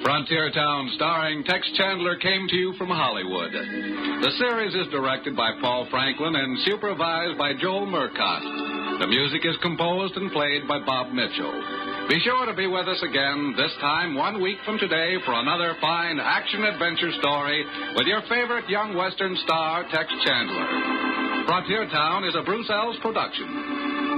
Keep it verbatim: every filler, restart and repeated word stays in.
Frontier Town, starring Tex Chandler, came to you from Hollywood. The series is directed by Paul Franklin and supervised by Joel Murcott. The music is composed and played by Bob Mitchell. Be sure to be with us again, this time one week from today, for another fine action-adventure story with your favorite young Western star, Tex Chandler. Frontier Town is a Bruce Ells production.